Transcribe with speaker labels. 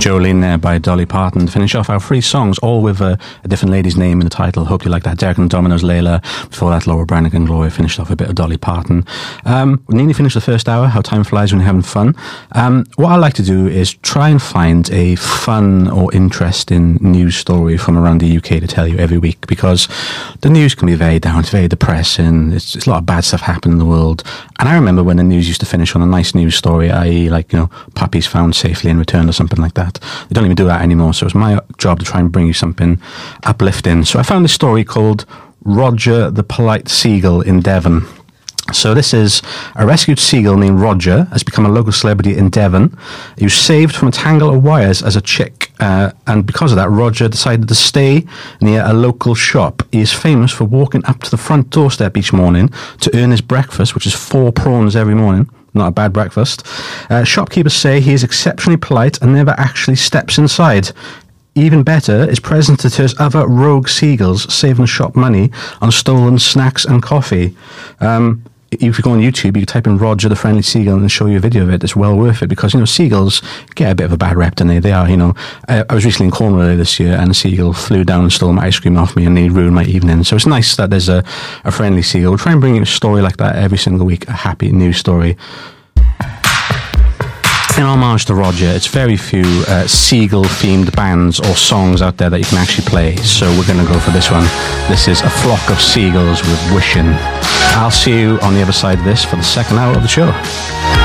Speaker 1: Jolene there by Dolly Parton to finish off our 3 songs, all with a different lady's name in the title. Hope you like that. Derek and the Dominoes, Layla. Before that, Laura Branigan, Gloria. Finished off with a bit of Dolly Parton. We nearly finished the first hour, how time flies when you're having fun. What I like to do is try and find a fun or interesting news story from around the UK to tell you every week, because the news can be very down, it's very depressing, it's a lot of bad stuff happening in the world. And I remember when the news used to finish on a nice news story, i.e. like, puppies found safely and returned or something like that. They don't even do that anymore, so it's my job to try and bring you something uplifting. So I found this story called Roger the Polite Seagull in Devon. So this is a rescued seagull named Roger, has become a local celebrity in Devon. He was saved from a tangle of wires as a chick, and because of that, Roger decided to stay near a local shop. He is famous for walking up to the front doorstep each morning to earn his breakfast, which is 4 prawns every morning. Not a bad breakfast. Shopkeepers say he is exceptionally polite and never actually steps inside. Even better, his presence deters other rogue seagulls, saving the shop money on stolen snacks and coffee. If you go on YouTube, you can type in Roger the Friendly Seagull and show you a video of it. It's well worth it, because, seagulls get a bit of a bad rep, don't they? They are, I was recently in Cornwall earlier this year, and a seagull flew down and stole my ice cream off me, and nearly ruined my evening. So it's nice that there's a friendly seagull. We'll try and bring you a story like that every single week, a happy news story. In homage to Roger, it's very few seagull-themed bands or songs out there that you can actually play, so we're going to go for this one. This is A Flock of Seagulls with Wishing. I'll see you on the other side of this for the second hour of the show.